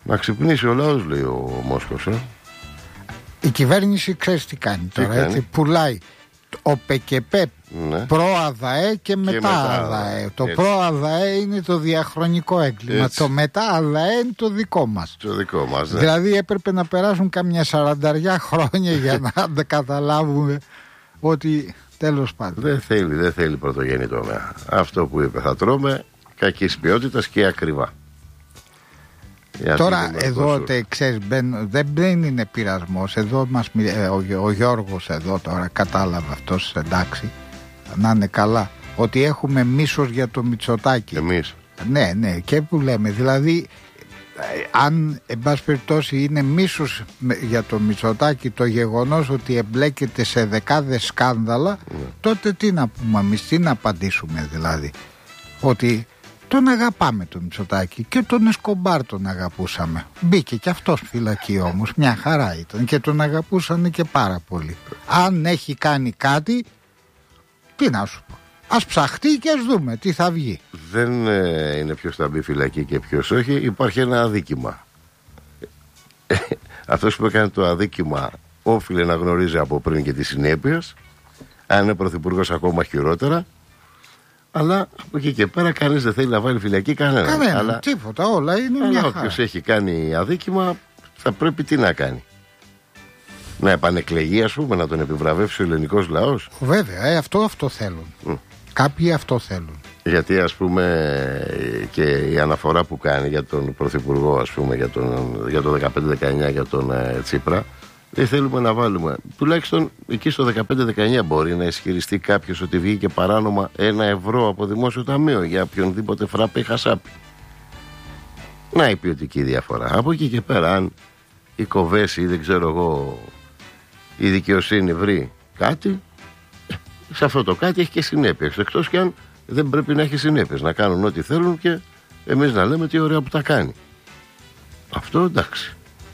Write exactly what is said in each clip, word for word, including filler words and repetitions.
Να ξυπνήσει ο λαός, λέει ο Μόσχος. Ε. Η κυβέρνηση ξέρει τι κάνει τι τώρα. κάνει? Έτσι, πουλάει ο ΠΚΠ ναι. προ-ΑΔΑΕ και, και μετά ΑΔΑΕ. Το προ-ΑΔΑΕ είναι το διαχρονικό έγκλημα. Έτσι. Το μετά ΑΔΑΕ είναι το δικό μας. Το δικό μας, ναι. Δηλαδή έπρεπε να περάσουν κάμια σαρανταριά χρόνια για να καταλάβουμε ότι τέλος πάντων. Δεν θέλει, δεν θέλει πρωτογενή τομέα. Αυτό που είπε, θα τρώμε κακής ποιότητας και ακριβά. Τώρα εδώ τε, ξέρεις, μπεν, δεν, δεν είναι πειρασμός. Εδώ μας, ε, ο, ο Γιώργος εδώ τώρα κατάλαβε αυτός, εντάξει, να είναι καλά, ότι έχουμε μίσος για το Μητσοτάκη. Εμείς. Ναι, ναι, και που λέμε, δηλαδή αν εν πάση περιπτώσει είναι μίσος για το Μητσοτάκη το γεγονός ότι εμπλέκεται σε δεκάδες σκάνδαλα, ναι. τότε τι να πούμε εμείς, τι να απαντήσουμε δηλαδή? Ότι τον αγαπάμε τον Μητσοτάκη και τον Εσκομπάρ τον αγαπούσαμε. Μπήκε και αυτός φυλακή όμως, μια χαρά ήταν και τον αγαπούσαν και πάρα πολύ. Αν έχει κάνει κάτι, τι να σου πω, ας ψαχτεί και ας δούμε τι θα βγει. Δεν ε, είναι ποιος θα μπει φυλακή και ποιος όχι, υπάρχει ένα αδίκημα. Αυτός που έκανε το αδίκημα όφιλε να γνωρίζει από πριν και τις συνέπειες, αν είναι πρωθυπουργός ακόμα χειρότερα. Αλλά από εκεί και πέρα κανείς δεν θέλει να βάλει φυλακή κανένα. Κανένα, αλλά, τίποτα, όλα είναι αλλά μια χαρά. όποιος έχει κάνει αδίκημα θα πρέπει τι να κάνει? Να επανεκλεγεί, ας πούμε, να τον επιβραβεύσει ο ελληνικός λαός. Βέβαια, ε, αυτό, αυτό θέλουν. Mm. Κάποιοι αυτό θέλουν. Γιατί ας πούμε και η αναφορά που κάνει για τον πρωθυπουργό, ας πούμε, για, τον, για το δεκαπέντε δεκαεννιά, για τον ε, Τσίπρα, δεν θέλουμε να βάλουμε. Τουλάχιστον εκεί στο δεκαπέντε δεκαεννιά μπορεί να ισχυριστεί κάποιος ότι βγήκε παράνομα ένα ευρώ από δημόσιο ταμείο για οποιονδήποτε φράπε ή χασάπι. Να η ποιοτική διαφορά. Από εκεί και πέρα, αν η κοβέση ή δεν ξέρω εγώ η δικαιοσύνη βρει κάτι, σε αυτό το κάτι έχει και συνέπειες. Εκτός και αν δεν πρέπει να έχει συνέπειες. Να κάνουν ό,τι θέλουν και εμείς να λέμε τι ωραία που τα κάνει. Αυτό εντάξει.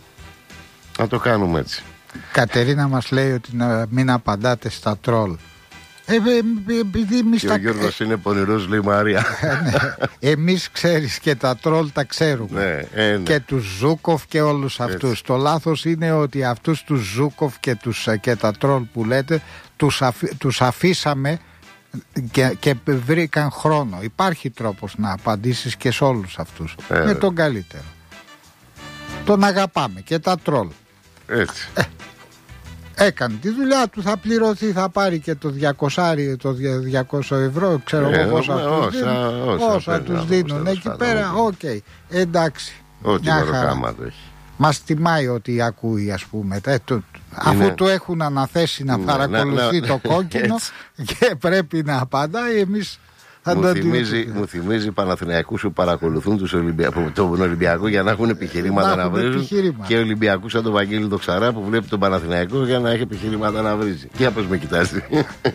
Να το κάνουμε έτσι. Κατερίνα μας λέει ότι να μην απαντάτε στα τρόλ. Ε, ε, επειδή εμείς και τα... ο Γιώργος είναι πονηρός, λέει Μαρία. ναι. Εμείς ξέρεις και τα τρόλ τα ξέρουμε. Ναι, ε, ναι. Και τους Ζούκοφ και όλους αυτούς. Έτσι. Το λάθος είναι ότι αυτούς τους Ζούκοφ και, τους, και τα τρόλ που λέτε τους, αφ, τους αφήσαμε και, και βρήκαν χρόνο. Υπάρχει τρόπος να απαντήσεις και σε όλους αυτούς. Ε, με τον καλύτερο. Τον αγαπάμε και τα τρόλ. Έτσι. Ε, έκανε τη δουλειά του, θα πληρωθεί, θα πάρει και το διακόσια, το διακόσια ευρώ, ξέρω εγώ ε, πόσα ε, τους δίνουν. Όσα, όσα τους δίνουν εκεί πέρα, οκ, okay. εντάξει. Ό,τι μεροκάμα το έχει. Μας τιμάει ότι ακούει, ας πούμε. Ε, το, είναι... Αφού του έχουν αναθέσει να ναι, παρακολουθεί να, να, το κόκκινο και πρέπει να απαντάει, εμείς θα μου, το θυμίζει, μου θυμίζει Παναθηναϊκούς που παρακολουθούν τους Ολυμπια... τον Ολυμπιακό για να έχουν επιχειρήματα να, να βρίζουν και Ολυμπιακούς σαν τον Βαγγέλη Δοξαρά που βλέπει τον Παναθηναϊκό για να έχει επιχειρήματα να βρίζει. Και πώς με κοιτάζει.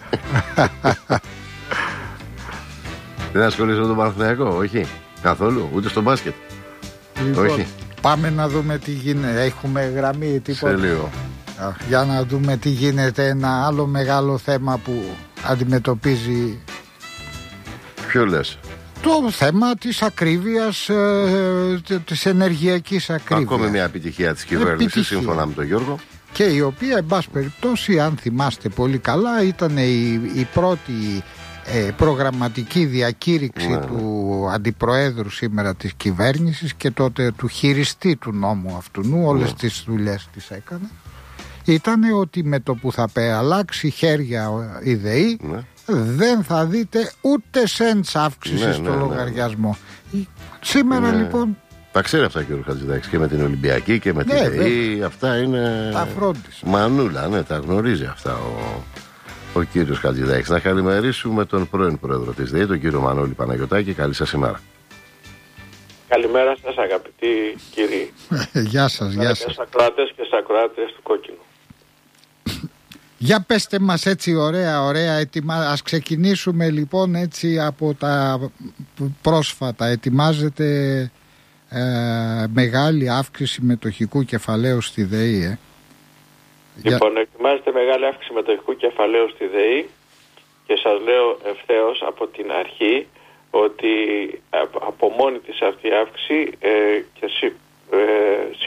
Δεν ασχολείσαι με τον Παναθηναϊκό, όχι, καθόλου, ούτε στο μπάσκετ. Λοιπόν, όχι. Πάμε να δούμε τι γίνεται. Έχουμε γραμμή τίποτα? Σε λίγο. Για να δούμε τι γίνεται. Ένα άλλο μεγάλο θέμα που αντιμετωπίζει. Ποιο λες? Το θέμα της ακρίβειας, ε, της ενεργειακής ακρίβειας. Ακόμη μια επιτυχία της κυβέρνησης, σύμφωνα με τον Γιώργο. Και η οποία, εν πάση περιπτώσει, αν θυμάστε πολύ καλά, ήταν η, η πρώτη ε, προγραμματική διακήρυξη ναι. του αντιπροέδρου σήμερα της κυβέρνησης και τότε του χειριστή του νόμου αυτού, όλες ναι. τις δουλειές τις έκανε. Ήταν ότι με το που θα αλλάξει χέρια η ΔΕΗ ναι. δεν θα δείτε ούτε σέντς αύξηση ναι, στο ναι, λογαριασμό. Ναι. Σήμερα ναι. λοιπόν. Τα ξέρει αυτά και ο Χατζηδάκης και με την Ολυμπιακή και με την ναι, ΔΕΗ. Αυτά είναι. Τα φρόντισε. Μανούλα, ναι, τα γνωρίζει αυτά ο, ο κύριος Χατζηδάκης. Να καλημερίσουμε τον πρώην πρόεδρο της ΔΕΗ, τον κύριο Μανώλη Παναγιωτάκη. Καλή σας ημέρα. Καλημέρα σας, αγαπητοί κύριοι. Γεια σας, γεια σας. Στους ακροατές και στους ακροάτες του Κόκκινου. Για πέστε μας έτσι ωραία, ωραία, ετοιμα... ας ξεκινήσουμε λοιπόν έτσι από τα πρόσφατα. Ετοιμάζεται ε, μεγάλη αύξηση μετοχικού κεφαλαίου στη ΔΕΗ. Ε. Λοιπόν, Για... ετοιμάζεται μεγάλη αύξηση μετοχικού κεφαλαίου στη ΔΕΗ και σας λέω ευθέως από την αρχή ότι από μόνη της αυτή η αύξηση ε, και εσύ, ε,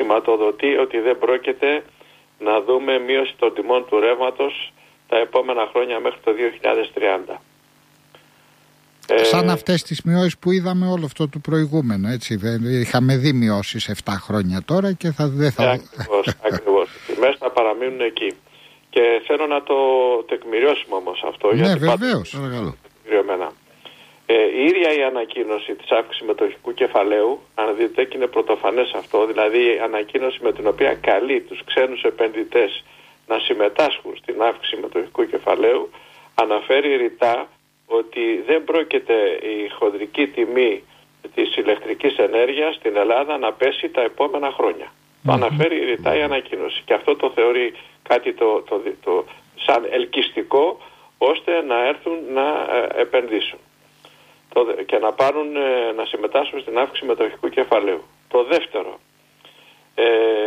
σηματοδοτεί ότι δεν πρόκειται να δούμε μείωση των τιμών του ρεύματος τα επόμενα χρόνια μέχρι το δύο χιλιάδες τριάντα. Σαν ε, αυτές τις μειώσεις που είδαμε όλο αυτό το προηγούμενο, έτσι. Είχαμε δει μειώσεις επτά χρόνια τώρα και θα, δεν θα... Ακριβώς, ακριβώς. Οι τιμές θα παραμείνουν εκεί. Και θέλω να το τεκμηριώσουμε όμως αυτό. Ναι, βεβαίως. Ε, η ίδια η ανακοίνωση της αύξησης συμμετοχικού κεφαλαίου, αν δείτε, και είναι πρωτοφανές αυτό, δηλαδή η ανακοίνωση με την οποία καλεί τους ξένους επενδυτές να συμμετάσχουν στην αύξηση συμμετοχικού κεφαλαίου, αναφέρει ρητά ότι δεν πρόκειται η χονδρική τιμή της ηλεκτρικής ενέργειας στην Ελλάδα να πέσει τα επόμενα χρόνια. Mm-hmm. Το αναφέρει ρητά η ανακοίνωση και αυτό το θεωρεί κάτι το, το, το, το, σαν ελκυστικό ώστε να έρθουν να ε, επενδύσουν το, και να, πάρουν, ε, να συμμετάσχουν στην αύξηση μετοχικού κεφαλαίου. Το δεύτερο, ε,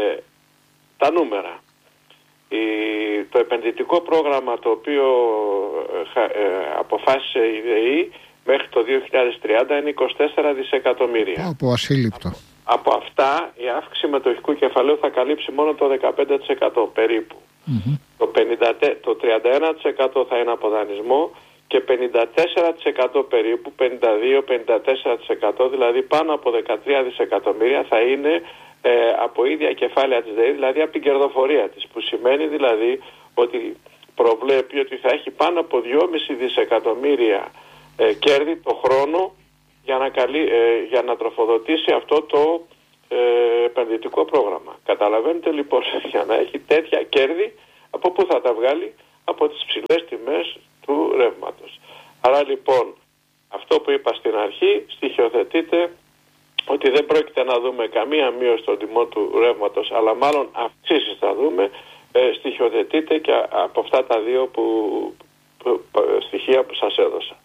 τα νούμερα. Η, το επενδυτικό πρόγραμμα το οποίο ε, ε, αποφάσισε η ΔΕΗ μέχρι το δύο χιλιάδες τριάντα είναι είκοσι τέσσερα δισεκατομμύρια. Από ασύλληπτο. Από, από αυτά η αύξηση μετοχικού κεφαλαίου θα καλύψει μόνο το δεκαπέντε τοις εκατό περίπου. Mm-hmm. Το, πενήντα, το τριάντα ένα τοις εκατό θα είναι από δανεισμό και πενήντα τέσσερα τοις εκατό περίπου, πενήντα δύο με πενήντα τέσσερα τοις εκατό, δηλαδή πάνω από δεκατρία δισεκατομμύρια θα είναι ε, από ίδια κεφάλαια της ΔΕΗ, δηλαδή από την κερδοφορία της, που σημαίνει δηλαδή ότι προβλέπει ότι θα έχει πάνω από δυόμισι δισεκατομμύρια ε, κέρδη το χρόνο για να, καλύ, ε, για να τροφοδοτήσει αυτό το ε, επενδυτικό πρόγραμμα. Καταλαβαίνετε λοιπόν, για να έχει τέτοια κέρδη, από πού θα τα βγάλει? Από τις ψηλές τιμές του ρεύματος. Άρα λοιπόν, αυτό που είπα στην αρχή στοιχειοθετείται ότι δεν πρόκειται να δούμε καμία μείωση των τιμών του ρεύματος, αλλά μάλλον αυξήσεις θα δούμε, ε, στοιχειοθετείται και από αυτά τα δύο που, που, που, στοιχεία που σας έδωσα.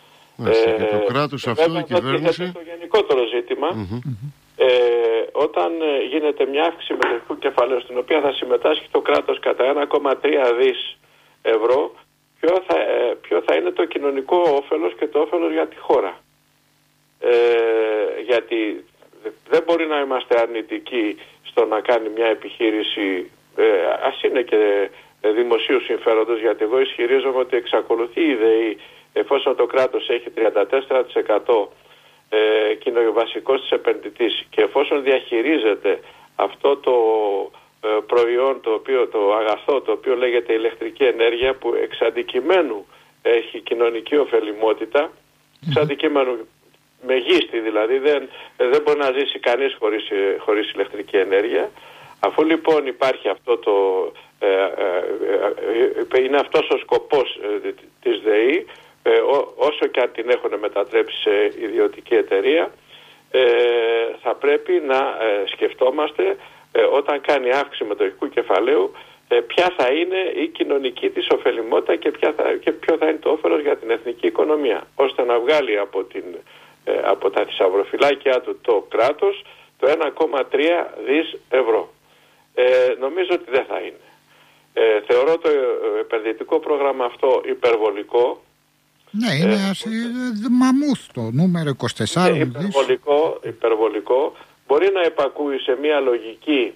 Ε, και το κράτος αυτό, η κυβέρνηση... Το γενικότερο ζήτημα, mm-hmm. ε, όταν γίνεται μια αύξηση μετοχικού κεφαλαίου, στην οποία θα συμμετάσχει το κράτος κατά ένα κόμμα τρία δις ευρώ, ποιο θα, ε, ποιο θα είναι το κοινωνικό όφελος και το όφελος για τη χώρα. Ε, γιατί δεν μπορεί να είμαστε αρνητικοί στο να κάνει μια επιχείρηση, ε, ας είναι και δημοσίου συμφέροντος, γιατί εγώ ισχυρίζομαι ότι εξακολουθεί η ΔΕΗ, εφόσον το κράτος έχει τριάντα τέσσερα τοις εκατό ε, και είναι ο βασικός της επενδυτής, και εφόσον διαχειρίζεται αυτό το ε, προϊόν, το, οποίο, το αγαθό το οποίο λέγεται ηλεκτρική ενέργεια, που εξ αντικειμένου έχει κοινωνική ωφελιμότητα, εξ αντικειμένου μεγίστη δηλαδή, δεν, δεν μπορεί να ζήσει κανείς χωρίς, χωρίς ηλεκτρική ενέργεια. Αφού λοιπόν υπάρχει αυτό το ε, ε, ε, είναι αυτός ο σκοπός ε, της ΔΕΗ, ε, ό, όσο και αν την έχουν μετατρέψει σε ιδιωτική εταιρεία, ε, θα πρέπει να ε, σκεφτόμαστε ε, όταν κάνει αύξηση μετοχικού κεφαλαίου ε, ποια θα είναι η κοινωνική της ωφελιμότητα και, ποια θα, και ποιο θα είναι το όφελος για την εθνική οικονομία, ώστε να βγάλει από, την, ε, από τα θησαυροφυλάκια του το κράτος το ένα κόμμα τρία δις ευρώ. Ε, νομίζω ότι δεν θα είναι. Ε, θεωρώ το επενδυτικό πρόγραμμα αυτό υπερβολικό. Ναι, είναι ε, ας, μαμούθ το νούμερο είκοσι τέσσερα. Είναι υπερβολικό, υπερβολικό. Μπορεί να υπακούει σε μια λογική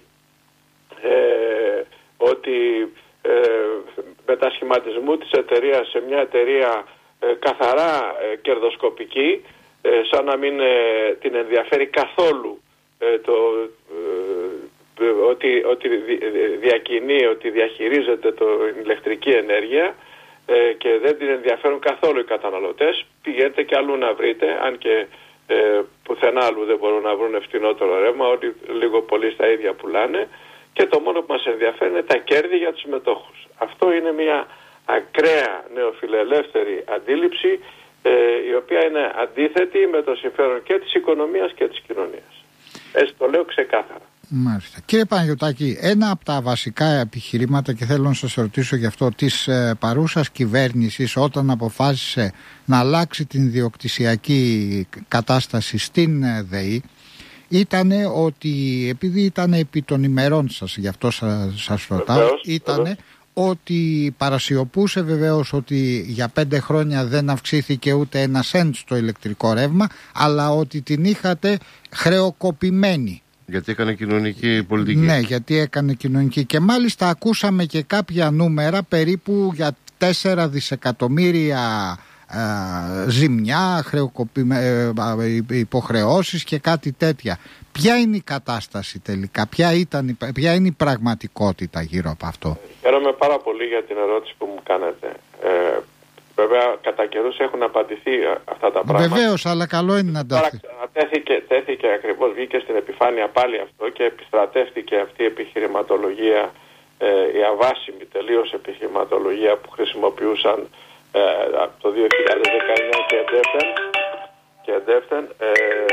ε, ότι ε, μετασχηματισμού της εταιρείας σε μια εταιρεία ε, καθαρά ε, κερδοσκοπική, ε, σαν να μην ε, την ενδιαφέρει καθόλου ε, το... Ε, ότι, ότι διακινεί, ότι διαχειρίζεται την ηλεκτρική ενέργεια ε, και δεν την ενδιαφέρουν καθόλου οι καταναλωτές. Πηγαίνετε και αλλού να βρείτε, αν και ε, πουθενά άλλου δεν μπορούν να βρουν φτηνότερο ρεύμα, ότι λίγο πολύ στα ίδια πουλάνε, και το μόνο που μας ενδιαφέρει είναι τα κέρδη για τους μετόχους. Αυτό είναι μια ακραία νεοφιλελεύθερη αντίληψη, ε, η οποία είναι αντίθετη με το συμφέρον και της οικονομίας και της κοινωνίας. Έτσι το λέω ξεκάθαρα. Μάλιστα. Κύριε Παναγιωτάκη, ένα από τα βασικά επιχειρήματα, και θέλω να σας ρωτήσω γι' αυτό, της ε, παρούσας κυβέρνησης όταν αποφάσισε να αλλάξει την διοκτησιακή κατάσταση στην ε, ΔΕΗ, ήταν ότι, επειδή ήταν επί των ημερών σας, γι' αυτό σας, σας ρωτάω, ήταν ότι παρασιωπούσε βεβαίως ότι για πέντε χρόνια δεν αυξήθηκε ούτε ένα σέντ στο ηλεκτρικό ρεύμα, αλλά ότι την είχατε χρεοκοπημένη. Γιατί έκανε κοινωνική πολιτική. Ναι, γιατί έκανε κοινωνική. Και μάλιστα ακούσαμε και κάποια νούμερα περίπου για τέσσερα δισεκατομμύρια ε, ζημιά, χρεοκοπη, ε, υποχρεώσεις και κάτι τέτοια. Ποια είναι η κατάσταση τελικά, ποια, ήταν, ποια είναι η πραγματικότητα γύρω από αυτό? Χαίρομαι πάρα πολύ για την ερώτηση που μου κάνετε. Ε, βέβαια, κατά καιρούς έχουν απαντηθεί αυτά τα πράγματα. Βεβαίως, αλλά καλό είναι να τα Τώρα τέθηκε, τέθηκε ακριβώς, βγήκε στην επιφάνεια πάλι αυτό και επιστρατεύτηκε αυτή η επιχειρηματολογία, ε, η αβάσιμη τελείως επιχειρηματολογία που χρησιμοποιούσαν ε, από το δύο χιλιάδες δεκαεννιά και εντεύθεν. Και εντεύθεν ε,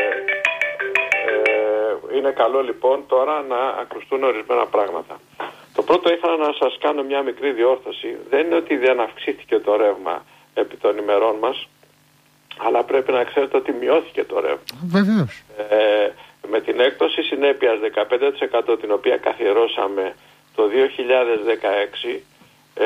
ε, είναι καλό λοιπόν τώρα να ακουστούν ορισμένα πράγματα. Το πρώτο ήθελα να σας κάνω μια μικρή διόρθωση. Δεν είναι ότι δεν αυξήθηκε το ρεύμα επί των ημερών μας, αλλά πρέπει να ξέρετε ότι μειώθηκε το ρεύμα. Βεβαίως. Ε, με την έκπτωση συνέπειας δεκαπέντε τοις εκατό την οποία καθιερώσαμε το δύο χιλιάδες δεκαέξι, ε,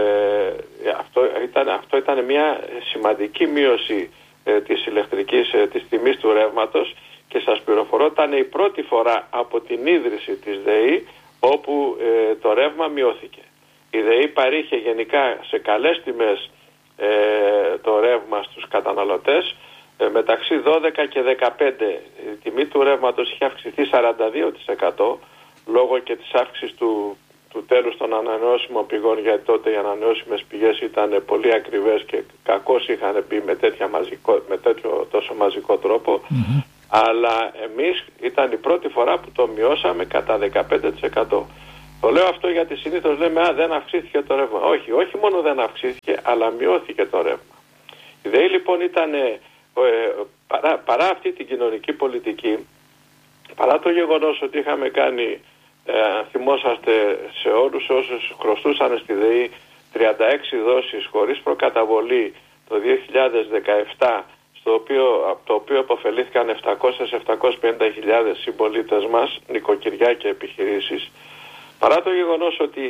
αυτό, ήταν, αυτό ήταν μια σημαντική μείωση ε, της ηλεκτρικής, ε, της τιμής του ρεύματος, και σας πληροφορώ ήταν η πρώτη φορά από την ίδρυση της ΔΕΗ όπου ε, το ρεύμα μειώθηκε. Η ΔΕΗ παρήχε γενικά σε καλές τιμές ε, το ρεύμα στους καταναλωτές, ε, μεταξύ δώδεκα και δεκαπέντε. Η τιμή του ρεύματος είχε αυξηθεί σαράντα δύο τοις εκατό λόγω και της αύξησης του, του τέλους των ανανεώσιμων πηγών, γιατί τότε οι ανανεώσιμες πηγές ήταν πολύ ακριβές και κακώς είχαν μπει με, τέτοια μαζικό, με τέτοιο τόσο μαζικό τρόπο. Mm-hmm. Αλλά εμείς ήταν η πρώτη φορά που το μειώσαμε κατά δεκαπέντε τοις εκατό. Το λέω αυτό γιατί συνήθως λέμε «Α, δεν αυξήθηκε το ρεύμα». Όχι, όχι μόνο δεν αυξήθηκε, αλλά μειώθηκε το ρεύμα. Η ΔΕΗ λοιπόν ήταν, ε, παρά, παρά αυτή την κοινωνική πολιτική, παρά το γεγονός ότι είχαμε κάνει, ε, αν θυμόσαστε, σε όλους όσους χρωστούσαν στη ΔΕΗ τριάντα έξι δόσεις χωρίς προκαταβολή το δύο χιλιάδες δεκαεπτά, στο οποίο, από το οποίο αποφελήθηκαν επτακόσιες με επτακόσιες πενήντα χιλιάδες συμπολίτες μας, νοικοκυριά και επιχειρήσεις, παρά το γεγονός ότι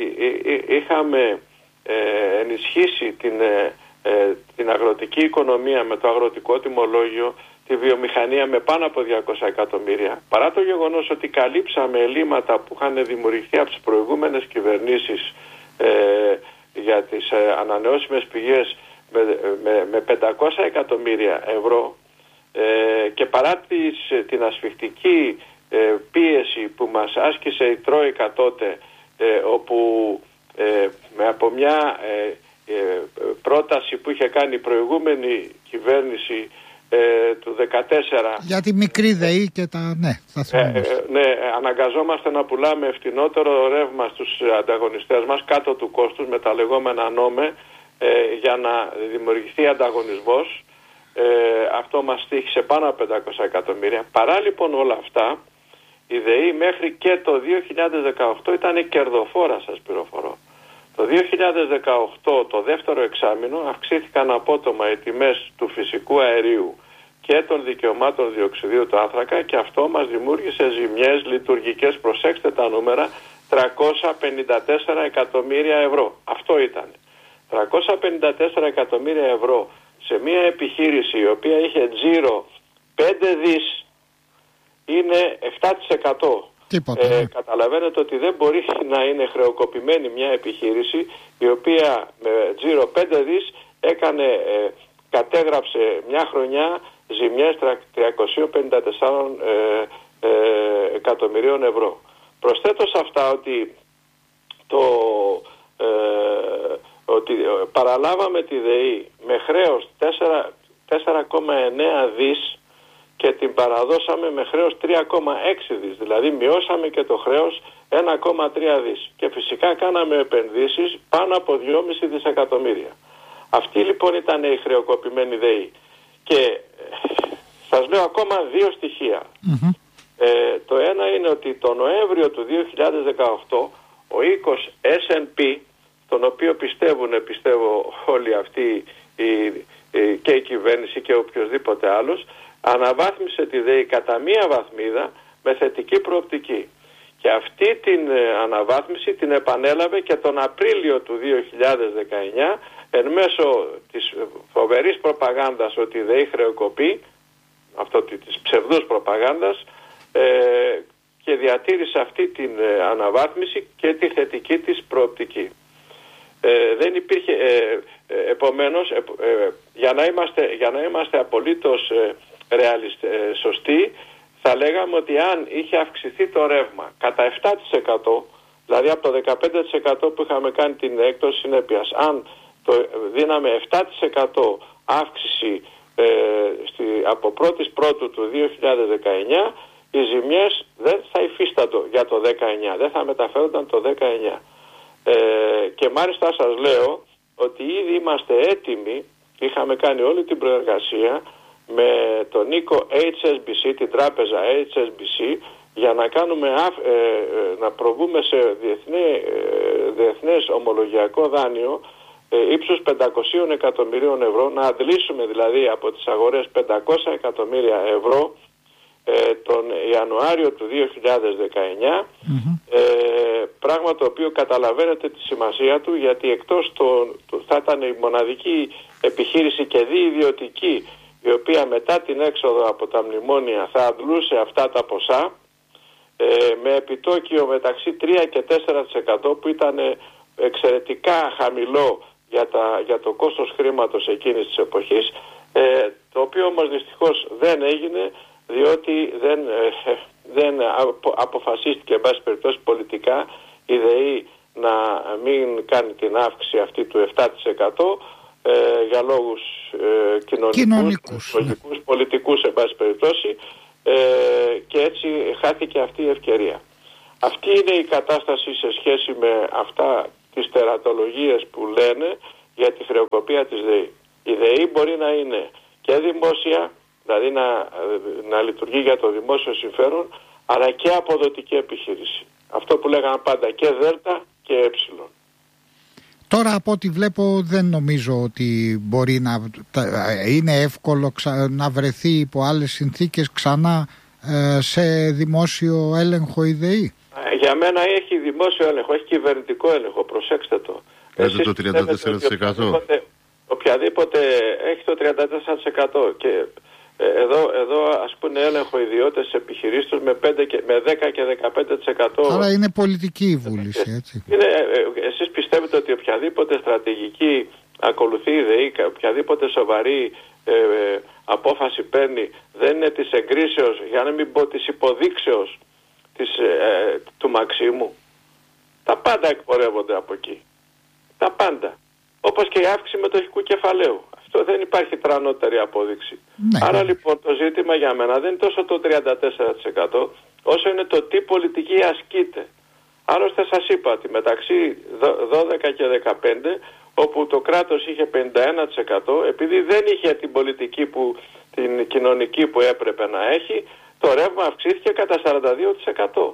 είχαμε ε, ενισχύσει την, ε, την αγροτική οικονομία με το αγροτικό τιμολόγιο, τη βιομηχανία με πάνω από διακόσια εκατομμύρια, παρά το γεγονός ότι καλύψαμε ελλείμματα που είχαν δημιουργηθεί από τις προηγούμενες κυβερνήσεις ε, για τις ε, ανανεώσιμες πηγές με, με, με πεντακόσια εκατομμύρια ευρώ, ε, και παρά τις, την ασφιχτική ε, πίεση που μας άσκησε η Τρόικα τότε, ε, όπου ε, με από μια ε, ε, πρόταση που είχε κάνει η προηγούμενη κυβέρνηση ε, του δεκατέσσερα για τη μικρή ΔΕΗ και τα ναι, θα ε, ε, ναι, αναγκαζόμαστε να πουλάμε φτηνότερο ρεύμα στους ανταγωνιστές μας κάτω του κόστους με τα λεγόμενα νόμε, ε, για να δημιουργηθεί ανταγωνισμός. Ε, αυτό μας στοίχησε πάνω από πεντακόσια εκατομμύρια. Παρά λοιπόν όλα αυτά, η ΔΕΗ μέχρι και το δύο χιλιάδες δεκαοκτώ ήταν κερδοφόρα, σας πληροφορώ. Το δύο χιλιάδες δεκαοκτώ, το δεύτερο εξάμηνο, αυξήθηκαν απότομα οι τιμές του φυσικού αερίου και των δικαιωμάτων διοξιδίου του άνθρακα, και αυτό μας δημιούργησε ζημιές λειτουργικές, προσέξτε τα νούμερα, τριακόσια πενήντα τέσσερα εκατομμύρια ευρώ. Αυτό ήταν. τριακόσια πενήντα τέσσερα εκατομμύρια ευρώ σε μια επιχείρηση η οποία είχε τζίρο πέντε δις είναι επτά τοις εκατό. Τίποτα, ε, ναι. Καταλαβαίνετε ότι δεν μπορεί να είναι χρεοκοπημένη μια επιχείρηση η οποία με τζίρο πέντε δις έκανε, ε, κατέγραψε μια χρονιά ζημιές τριακόσια πενήντα τέσσερα ε, ε, εκατομμυρίων ευρώ. Προσθέτω σε αυτά ότι το ε, ότι παραλάβαμε τη ΔΕΗ με χρέος τέσσερα κόμμα εννέα δις και την παραδώσαμε με χρέος τρία κόμμα έξι δις. Δηλαδή μειώσαμε και το χρέος ένα κόμμα τρία δις. Και φυσικά κάναμε επενδύσεις πάνω από δυόμισι δισεκατομμύρια. Αυτή λοιπόν ήταν η χρεοκοπημένη ΔΕΗ. Και σας λέω ακόμα δύο στοιχεία. Mm-hmm. Ε, το ένα είναι ότι το Νοέμβριο του δύο χιλιάδες δεκαοκτώ ο οίκος ες εν πι, τον οποίο πιστεύουν, πιστεύω όλοι αυτοί η, η, και η κυβέρνηση και οποιοδήποτε άλλος, αναβάθμισε τη ΔΕΗ κατά μία βαθμίδα με θετική προοπτική. Και αυτή την ε, αναβάθμιση την επανέλαβε και τον Απρίλιο του δύο χιλιάδες δεκαεννιά εν μέσω της φοβερής προπαγάνδας ότι η ΔΕΗ χρεοκοπεί, αυτό της ψευδούς προπαγάνδας, ε, διατήρησε αυτή την ε, αναβάθμιση και τη θετική της προοπτική. Ε, δεν υπήρχε, ε, ε, επομένως, ε, ε, για, να είμαστε, για να είμαστε απολύτως ε, ρεαλιστ, ε, σωστοί, θα λέγαμε ότι αν είχε αυξηθεί το ρεύμα κατά επτά τοις εκατό, δηλαδή από το δεκαπέντε τοις εκατό που είχαμε κάνει την έκπτωση συνέπειας, αν το δίναμε επτά τοις εκατό αύξηση ε, στη, από πρώτης πρώτου του δύο χιλιάδες δεκαεννιά, οι ζημιές δεν θα υφίστατο για το δεκαεννιά, δεν θα μεταφέρονταν το δεκαεννιά. Ε, και μάλιστα σας λέω ότι ήδη είμαστε έτοιμοι, είχαμε κάνει όλη την προεργασία με τον οίκο έιτς ες μπι σι, την τράπεζα έιτς ες μπι σι, για να κάνουμε ε, ε, να προβούμε σε διεθνέ, ε, διεθνές ομολογιακό δάνειο ε, ύψους πεντακόσια εκατομμυρίων ευρώ, να αντλήσουμε δηλαδή από τις αγορές πεντακόσια εκατομμύρια ευρώ ε, τον Ιανουάριο του δύο χιλιάδες δεκαεννιά, mm-hmm. ε, πράγμα το οποίο καταλαβαίνετε τη σημασία του, γιατί εκτός το, το, θα ήταν η μοναδική επιχείρηση και διιδιωτική η οποία μετά την έξοδο από τα μνημόνια θα αντλούσε αυτά τα ποσά ε, με επιτόκιο μεταξύ τρία και τέσσερα τοις εκατό, που ήταν εξαιρετικά χαμηλό για, τα, για το κόστος χρήματος εκείνης της εποχής, ε, το οποίο όμως δυστυχώς δεν έγινε, διότι δεν, ε, δεν απο, αποφασίστηκε εν πάση περιπτώσει πολιτικά η ΔΕΗ να μην κάνει την αύξηση αυτή του επτά τοις εκατό ε, για λόγους ε, κοινωνικούς, κοινωνικούς λογικούς, ναι. πολιτικούς εν πάση περιπτώσει, ε, και έτσι χάθηκε αυτή η ευκαιρία. Αυτή είναι η κατάσταση σε σχέση με αυτά τις τερατολογίες που λένε για τη χρεοκοπία της ΔΕΗ. Η ΔΕΗ μπορεί να είναι και δημόσια, δηλαδή να, να λειτουργεί για το δημόσιο συμφέρον, αλλά και αποδοτική επιχείρηση. Αυτό που λέγανε πάντα και δέλτα και έψιλον. Τώρα από ό,τι βλέπω δεν νομίζω ότι μπορεί να είναι εύκολο να βρεθεί υπό άλλες συνθήκες ξανά σε δημόσιο έλεγχο η ΔΕΗ. Για μένα έχει δημόσιο έλεγχο, έχει κυβερνητικό έλεγχο, προσέξτε το. Έχετε το τριάντα τέσσερα τοις εκατό. Οποιαδήποτε, οποιαδήποτε έχει το τριάντα τέσσερα τοις εκατό και εδώ, εδώ ας πούμε έλεγχο ιδιώτες επιχειρήσεις με, με δέκα και δεκαπέντε τοις εκατό. Άρα είναι πολιτική η βούληση, έτσι. Είναι, εσείς πιστεύετε ότι οποιαδήποτε στρατηγική ακολουθεί η ΔΕΗ, οποιαδήποτε σοβαρή ε, ε, απόφαση παίρνει, δεν είναι της εγκρίσεως, για να μην πω της υποδείξεως της, ε, του Μαξίμου? Τα πάντα εκπορεύονται από εκεί. Τα πάντα. Όπως και η αύξηση μετοχικού κεφαλαίου. Αυτό δεν υπάρχει τρανότερη απόδειξη. Ναι. Άρα λοιπόν το ζήτημα για μένα δεν είναι τόσο το τριάντα τέσσερα τοις εκατό όσο είναι το τι πολιτική ασκείται. Άλλωστε σας είπα ότι μεταξύ δώδεκα και δεκαπέντε, όπου το κράτος είχε πενήντα ένα τοις εκατό, επειδή δεν είχε την πολιτική που, την κοινωνική που έπρεπε να έχει, το ρεύμα αυξήθηκε κατά σαράντα δύο τοις εκατό.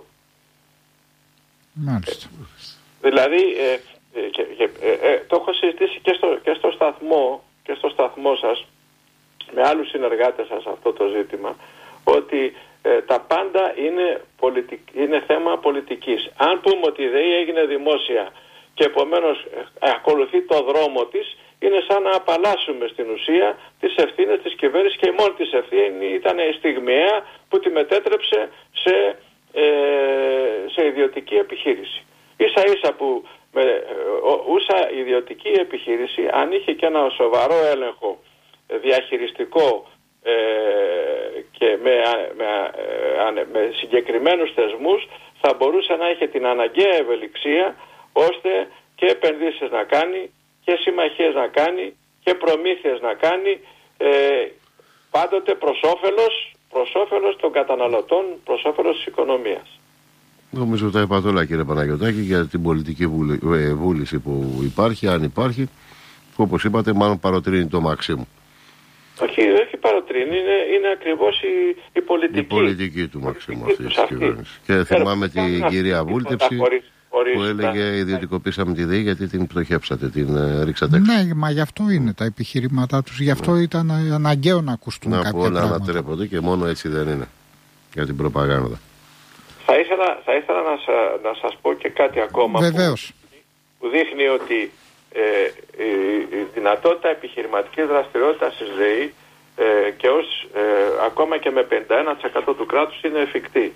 Μάλιστα. Ε, δηλαδή ε, και, και, ε, ε, το έχω συζητήσει και στο, και στο σταθμό και στο σταθμό σας με άλλους συνεργάτες σας αυτό το ζήτημα, ότι ε, τα πάντα είναι, πολιτικ, είναι θέμα πολιτικής. Αν πούμε ότι η ΔΕΗ έγινε δημόσια και επομένως ε, ακολουθεί το δρόμο της, είναι σαν να απαλλάσσουμε στην ουσία τις ευθύνες της κυβέρνησης, και η μόνη της ευθύνη ήταν η στιγμιαία που τη μετέτρεψε σε, ε, σε ιδιωτική επιχείρηση. Ίσα ίσα που με ε, ούσα ιδιωτική επιχείρηση, αν είχε και ένα σοβαρό έλεγχο ε, διαχειριστικό ε, και με, με, ε, με συγκεκριμένους θεσμούς, θα μπορούσε να έχει την αναγκαία ευελιξία ώστε και επενδύσεις να κάνει και συμμαχίες να κάνει και προμήθειες να κάνει, ε, πάντοτε προς όφελος, προς όφελος των καταναλωτών, προς όφελος της οικονομίας. Νομίζω τα είπατε όλα, κύριε Παναγιωτάκη, για την πολιτική βούληση που υπάρχει, αν υπάρχει, που όπως είπατε μάλλον παροτρύνει το Μαξίμου. Όχι, όχι παροτρύνει, είναι, είναι ακριβώς η, η πολιτική. Η πολιτική του Μαξίμου αυτή της κυβέρνησης. Και θυμάμαι την κυρία Βούλτεψη που έλεγε ιδιωτικοποίησαμε τη ΔΕΗ γιατί την πτωχεύσατε, την ε, ρίξατε έξω. Ναι, μα γι' αυτό είναι τα επιχειρήματά τους, γι' αυτό ναι. ήταν αναγκαίο να ακουστούν να κάποια πράγματα. Να ανατρέπονται και μόνο έτσι δεν είναι για την προπαγάνδα. Θα ήθελα, θα ήθελα να, σα, να σας πω και κάτι ακόμα που, που δείχνει ότι ε, η, η δυνατότητα επιχειρηματικής δραστηριότητας της ΔΕΗ ε, και ως, ε, ακόμα και με πενήντα ένα τοις εκατό του κράτους είναι εφικτή.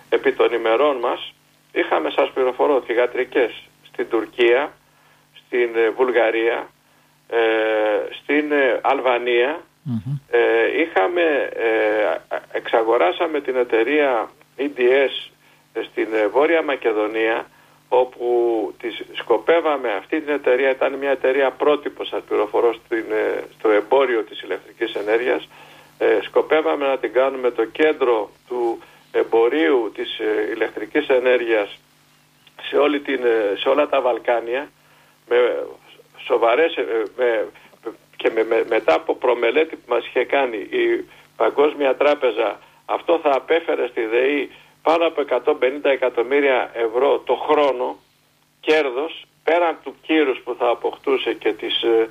επί των ημερών μας είχαμε, σας πληροφορώ, θυγατρικές στην Τουρκία, στην ε, Βουλγαρία, ε, στην ε, Αλβανία. Mm-hmm. ε, είχαμε, ε, εξαγοράσαμε την εταιρεία ι ντι ες στην ε, Βόρεια Μακεδονία, όπου τις σκοπεύαμε, αυτή την εταιρεία ήταν μια εταιρεία πρότυπο, σας πληροφορώ, στην, ε, στο εμπόριο της ηλεκτρικής ενέργειας. ε, σκοπεύαμε να την κάνουμε το κέντρο του εμπορίου της ε, ηλεκτρικής ενέργειας σε, όλη την, ε, σε όλα τα Βαλκάνια, με σοβαρές, ε, με, και με, με, μετά από προμελέτη που μας είχε κάνει η Παγκόσμια Τράπεζα, αυτό θα απέφερε στη ΔΕΗ πάνω από εκατόν πενήντα εκατομμύρια ευρώ το χρόνο κέρδος, πέραν του κύρους που θα αποκτούσε και, της, ε,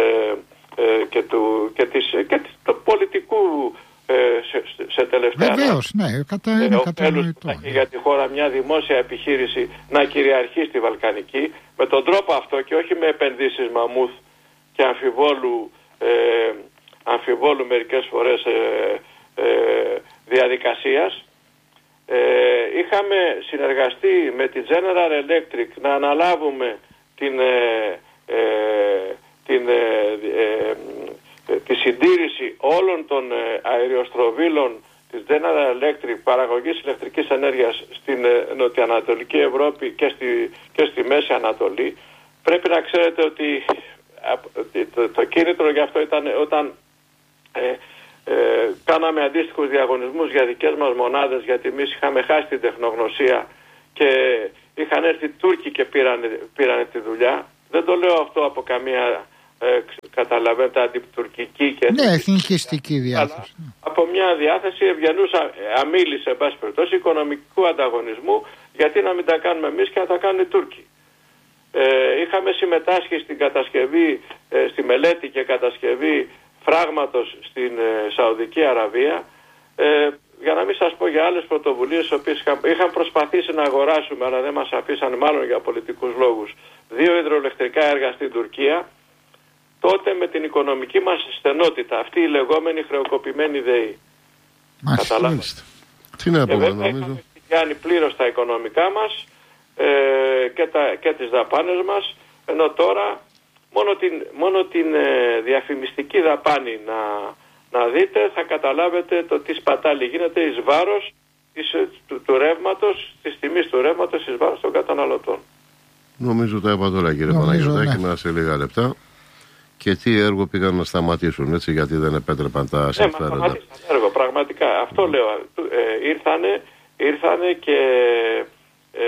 ε, και, του, και, της, και της, του πολιτικού ε, σε, σε τελευταία. Βεβαίως, ναι, κατά, είναι ε, κατανοητό. Για τη χώρα μια δημόσια επιχείρηση να κυριαρχεί στη Βαλκανική με τον τρόπο αυτό και όχι με επενδύσεις μαμούθ και αμφιβόλου, ε, αμφιβόλου μερικές φορές ε, ε, διαδικασίας. Ε, είχαμε συνεργαστεί με τη General Electric να αναλάβουμε την, ε, ε, την, ε, ε, ε, τη συντήρηση όλων των ε, αεριοστροβίλων της General Electric παραγωγής ηλεκτρικής ενέργειας στην ε, νοτιοανατολική Ευρώπη και στη, και στη Μέση Ανατολή. Πρέπει να ξέρετε ότι το, το κίνητρο γι' αυτό ήταν όταν ε, ε, κάναμε αντίστοιχους διαγωνισμούς για δικές μας μονάδες, γιατί εμείς είχαμε χάσει την τεχνογνωσία και είχαν έρθει Τούρκοι και πήραν, πήραν τη δουλειά. Δεν το λέω αυτό από καμία ε, καταλαβαίνετε αντιτουρκική και ναι, εθνικιστική διάθεση. Από μια διάθεση ευγενούσα αμίλης, εν πάση περιπτώσει, οικονομικού ανταγωνισμού, γιατί να μην τα κάνουμε εμείς και να τα κάνουν οι Τούρκοι. Ε, είχαμε συμμετάσχει στην κατασκευή, ε, στη μελέτη και κατασκευή φράγματος στην ε, Σαουδική Αραβία, ε, για να μην σας πω για άλλες πρωτοβουλίες οι οποίες είχαν, είχαν προσπαθήσει να αγοράσουμε, αλλά δεν μας αφήσαν, μάλλον για πολιτικούς λόγους, δύο υδροελεκτρικά έργα στην Τουρκία, τότε με την οικονομική μας στενότητα, αυτή η λεγόμενη χρεοκοπημένη ΔΕΗ. Καταλάβατε. Τι να πω, βέβαια, νομίζω. Είχαμε κάνει πλήρως τα οικονομικά μας ε, και, τα, και τις δαπάνες μας, ενώ τώρα μόνο την, μόνο την ε, διαφημιστική δαπάνη να, να δείτε, θα καταλάβετε το τι σπατάλη γίνεται εις βάρος της, του, του ρεύματος, της τιμής του ρεύματος εις βάρος των καταναλωτών. Νομίζω τα είπα τώρα, κύριε Παναγιωτάκη, ναι. σε λίγα λεπτά. Και τι έργο πήγαν να σταματήσουν, έτσι, γιατί δεν επέτρεπαν τα συμφέροντα. Ναι, σταματήσαν έργο, πραγματικά. Αυτό λέω. Ε, ήρθανε, ήρθανε και ε,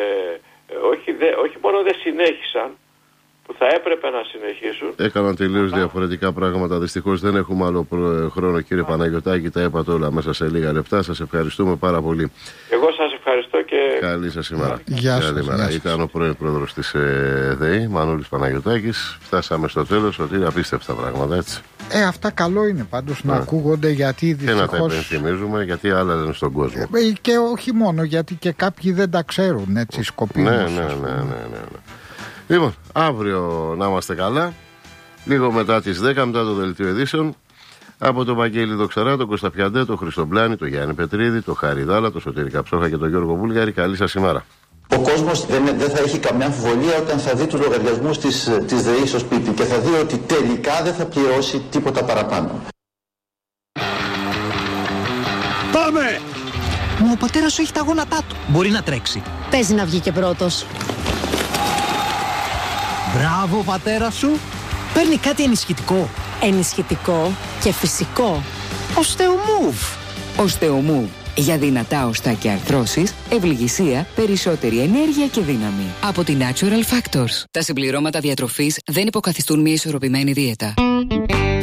όχι, δε, όχι μόνο δεν συνέχισαν, που θα έπρεπε να συνεχίσουν. Έκαναν τελείως διαφορετικά πράγματα. Δυστυχώς δεν έχουμε άλλο χρόνο, κύριε Α. Παναγιωτάκη. Τα είπατε όλα μέσα σε λίγα λεπτά. Σας ευχαριστούμε πάρα πολύ. Εγώ σας ευχαριστώ και καλή σας ημέρα. Γεια σας. Καλή μέρα. Ήταν ο πρώην πρόεδρος της ε, ΔΕΗ, Μανώλης Παναγιωτάκης. Φτάσαμε στο τέλος, ότι είναι απίστευτα πράγματα, έτσι. Ε, αυτά καλό είναι πάντως να, να ακούγονται, γιατί δυστυχώς... Και να τα υπενθυμίζουμε, γιατί άλλα δεν είναι στον κόσμο. Ε, και όχι μόνο, γιατί και κάποιοι δεν τα ξέρουν, έτσι, σκοπίμως. Ναι, ναι, ναι, ναι, ναι, ναι. Λοιπόν, αύριο να είμαστε καλά. Λίγο μετά τις δέκα, μετά το δελτίο ειδήσεων. Από τον Βαγγέλη Δοξαρά, τον Κώστα Πιαντέ, τον Χρήστο Μπλάνη, τον Γιάννη Πετρίδη, τον Χάρη Δάλα, τον Σωτήρη Καψόχα και τον Γιώργο Βούλγαρη. Καλή σας ημέρα. Ο κόσμος δεν, δεν θα έχει καμιά αμφιβολία όταν θα δει τους λογαριασμούς της, της ΔΕΗ στο σπίτι και θα δει ότι τελικά δεν θα πληρώσει τίποτα παραπάνω. Πάμε! Μα ο πατέρας σου έχει τα γόνατά του. Μπορεί να τρέξει. Παίζει να βγει και πρώτος. Μπράβο, πατέρα σου. Παίρνει κάτι ενισχυτικό. Ενισχυτικό και φυσικό. Οστεομούβ. Οστεομούβ. Για δυνατά οστά και αρθρώσεις, ευληγησία, περισσότερη ενέργεια και δύναμη. Από την Natural Factors. Τα συμπληρώματα διατροφής δεν υποκαθιστούν μια ισορροπημένη δίαιτα.